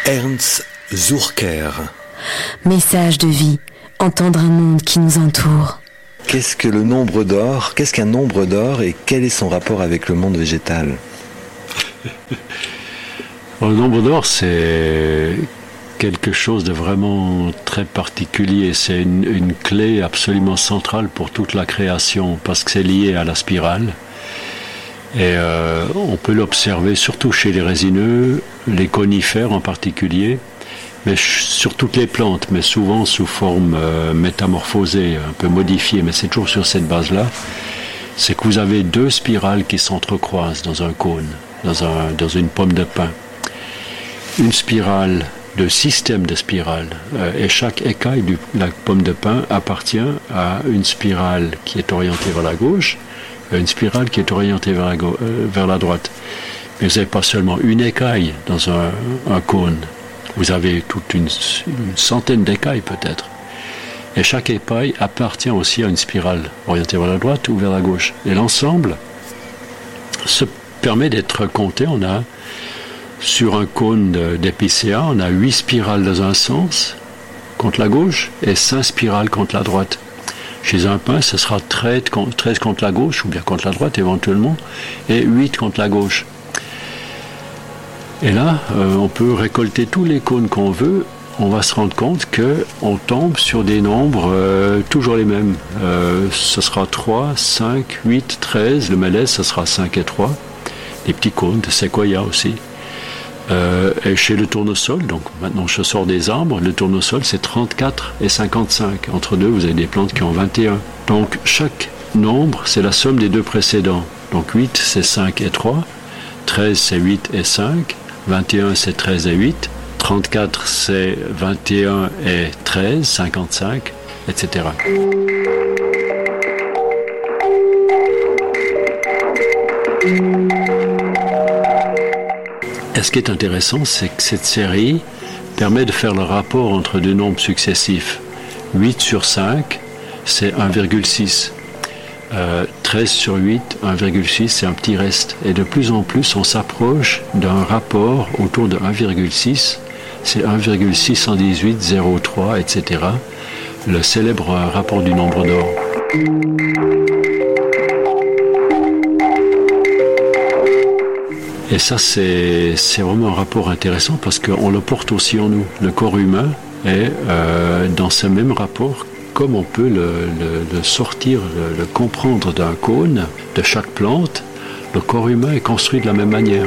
Ernst Zurcher. Message de vie, entendre un monde qui nous entoure. Qu'est-ce que le nombre d'or? Qu'est-ce qu'un nombre d'or et quel est son rapport avec le monde végétal? Le nombre d'or, c'est quelque chose de vraiment très particulier. C'est une clé absolument centrale pour toute la création parce que c'est lié à la spirale. Et on peut l'observer surtout chez les résineux, les conifères en particulier, mais sur toutes les plantes, mais souvent sous forme métamorphosée, un peu modifiée, mais c'est toujours sur cette base-là. C'est que vous avez deux spirales qui s'entrecroisent dans un cône, dans une pomme de pin. Une spirale, de système de spirales, et chaque écaille de la pomme de pin appartient à une spirale qui est orientée vers la gauche, une spirale qui est orientée vers la droite. Mais vous n'avez pas seulement une écaille dans un cône, vous avez toute une centaine d'écailles peut-être. Et chaque écaille appartient aussi à une spirale orientée vers la droite ou vers la gauche. Et l'ensemble se permet d'être compté. On a, sur un cône d'épicéa, on a 8 spirales dans un sens contre la gauche et 5 spirales contre la droite. Chez un pin, ce sera 13 contre la gauche, ou bien contre la droite éventuellement, et 8 contre la gauche. Et là, on peut récolter tous les cônes qu'on veut. On va se rendre compte qu'on tombe sur des nombres toujours les mêmes. Ce sera 3, 5, 8, 13. Le mélèze, ce sera 5 et 3. Les petits cônes de séquoia aussi. Et chez le tournesol, donc maintenant je sors des arbres, le tournesol c'est 34 et 55. Entre deux, vous avez des plantes qui ont 21. Donc chaque nombre, c'est la somme des deux précédents. Donc 8, c'est 5 et 3. 13, c'est 8 et 5. 21, c'est 13 et 8. 34, c'est 21 et 13, 55, etc. Et ce qui est intéressant, c'est que cette série permet de faire le rapport entre deux nombres successifs. 8 sur 5, c'est 1,6. 13 sur 8, 1,6, c'est un petit reste. Et de plus en plus, on s'approche d'un rapport autour de 1,6. C'est 1,618,03, etc. Le célèbre rapport du nombre d'or. Et ça, c'est vraiment un rapport intéressant parce qu'on le porte aussi en nous. Le corps humain est dans ce même rapport, comme on peut le sortir, le comprendre d'un cône, de chaque plante. Le corps humain est construit de la même manière.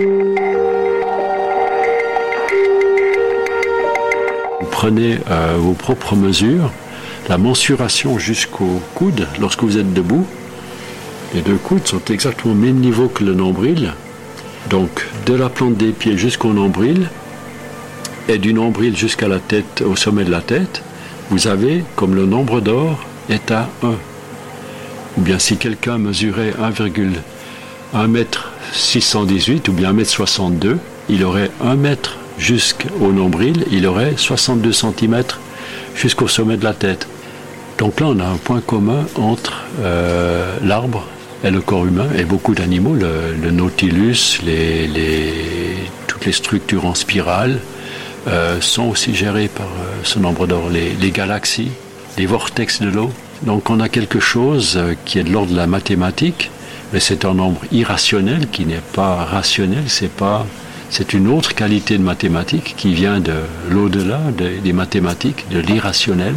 Vous prenez vos propres mesures, la mensuration jusqu'au coude, lorsque vous êtes debout. Les deux coudes sont exactement au même niveau que le nombril. Donc, de la plante des pieds jusqu'au nombril, et du nombril jusqu'à la tête, au sommet de la tête, vous avez, comme le nombre d'or est à 1. Ou bien si quelqu'un mesurait 1,1 mètre 618 ou bien 1 mètre 62, il aurait 1 mètre jusqu'au nombril, il aurait 62 cm jusqu'au sommet de la tête. Donc là, on a un point commun entre l'arbre et le corps humain et beaucoup d'animaux, le nautilus, toutes les structures en spirale sont aussi gérées par ce nombre d'or, les galaxies, les vortex de l'eau. Donc on a quelque chose qui est de l'ordre de la mathématique, mais c'est un nombre irrationnel qui n'est pas rationnel, c'est une autre qualité de mathématique qui vient de l'au-delà des mathématiques, de l'irrationnel.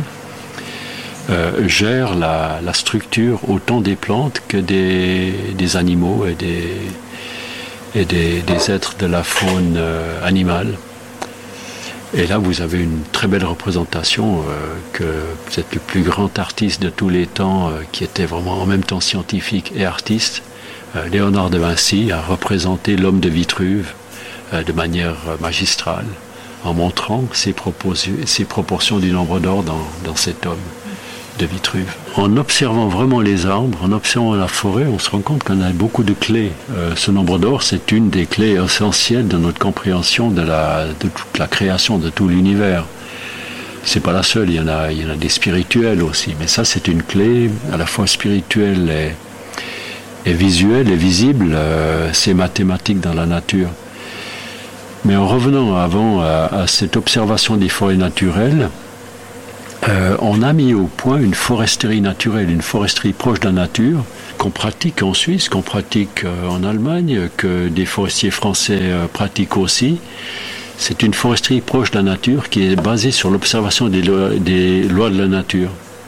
Gère la structure autant des plantes que des animaux et des êtres de la faune animale. Et là, vous avez une très belle représentation que vous êtes le plus grand artiste de tous les temps, qui était vraiment en même temps scientifique et artiste. Léonard de Vinci a représenté l'homme de Vitruve de manière magistrale, en montrant ses proportions du nombre d'or dans cet homme de Vitruve. En observant vraiment les arbres, en observant la forêt, on se rend compte qu'on a beaucoup de clés. Ce nombre d'or, c'est une des clés essentielles de notre compréhension de toute la création, de tout l'univers. C'est pas la seule, il y en a des spirituelles aussi, mais ça c'est une clé à la fois spirituelle et visuelle et visible, c'est mathématique dans la nature. Mais en revenant à cette observation des forêts naturelles, on a mis au point une foresterie naturelle, une foresterie proche de la nature, qu'on pratique en Suisse, qu'on pratique en Allemagne, que des forestiers français pratiquent aussi. C'est une foresterie proche de la nature qui est basée sur l'observation des lois de la nature.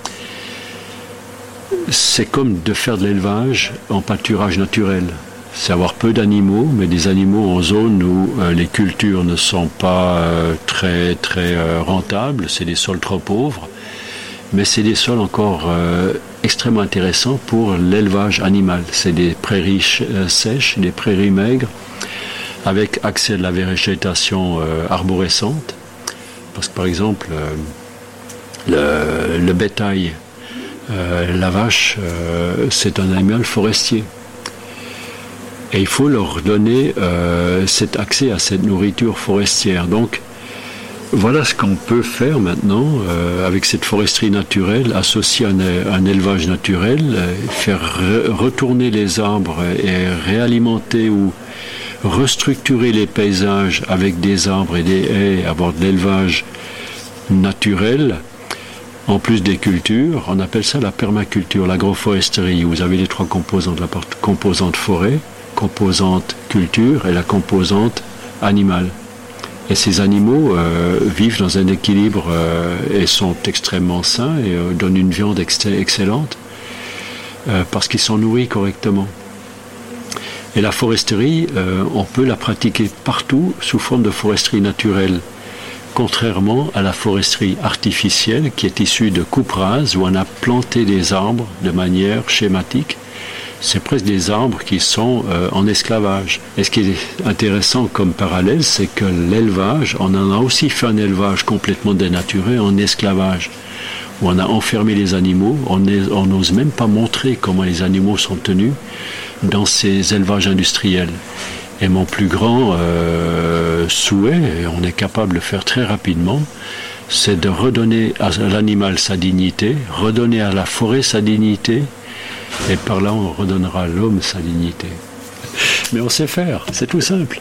C'est comme de faire de l'élevage en pâturage naturel. C'est avoir peu d'animaux, mais des animaux en zone où les cultures ne sont pas très rentables, c'est des sols trop pauvres, mais c'est des sols encore extrêmement intéressants pour l'élevage animal. C'est des prairies sèches, des prairies maigres, avec accès à de la végétation arborescente. Parce que par exemple, le bétail, la vache, c'est un animal forestier. Et il faut leur donner cet accès à cette nourriture forestière. Donc, voilà ce qu'on peut faire maintenant avec cette foresterie naturelle, associée à un élevage naturel, faire retourner les arbres et réalimenter ou restructurer les paysages avec des arbres et des haies, avoir de l'élevage naturel, en plus des cultures. On appelle ça la permaculture, l'agroforesterie. Vous avez les trois composantes, la composante forêt, composante culture et la composante animale. Et ces animaux vivent dans un équilibre et sont extrêmement sains et donnent une viande excellente parce qu'ils sont nourris correctement. Et la foresterie, on peut la pratiquer partout sous forme de foresterie naturelle, contrairement à la foresterie artificielle qui est issue de coupes rases où on a planté des arbres de manière schématique. C'est presque des arbres qui sont en esclavage. Et ce qui est intéressant comme parallèle, c'est que l'élevage, on en a aussi fait un élevage complètement dénaturé en esclavage, où on a enfermé les animaux, on n'ose même pas montrer comment les animaux sont tenus dans ces élevages industriels. Et mon plus grand souhait, et on est capable de le faire très rapidement, c'est de redonner à l'animal sa dignité, redonner à la forêt sa dignité, et par là on redonnera à l'homme sa dignité. Mais on sait faire, c'est tout simple.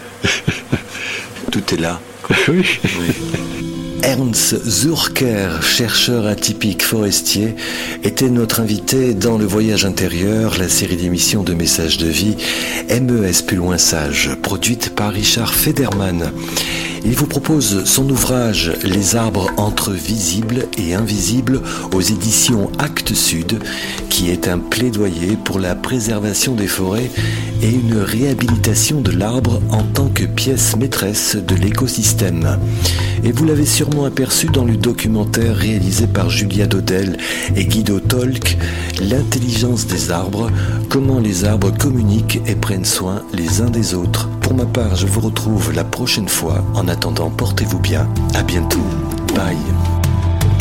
Tout est là. Oui. Ernst Zurcher, chercheur atypique forestier, était notre invité dans Le Voyage intérieur, la série d'émissions de Messages de vie MES plus loin sage, produite par Richard Federman. Il vous propose son ouvrage Les arbres entre visibles et invisibles aux éditions Actes Sud, qui est un plaidoyer pour la préservation des forêts et une réhabilitation de l'arbre en tant que pièce maîtresse de l'écosystème. Et vous l'avez sûrement aperçu dans le documentaire réalisé par Julia Dodel et Guido Tolk, L'intelligence des arbres, comment les arbres communiquent et prennent soin les uns des autres. Pour ma part, je vous retrouve la prochaine fois. En attendant, portez-vous bien. À bientôt. Bye.